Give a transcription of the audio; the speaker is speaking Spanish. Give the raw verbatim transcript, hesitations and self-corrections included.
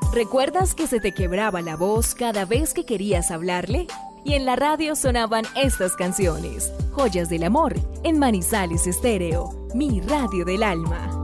¿Recuerdas que se te quebraba la voz cada vez que querías hablarle? Y en la radio sonaban estas canciones, Joyas del Amor, en Manizales Estéreo, mi radio del alma.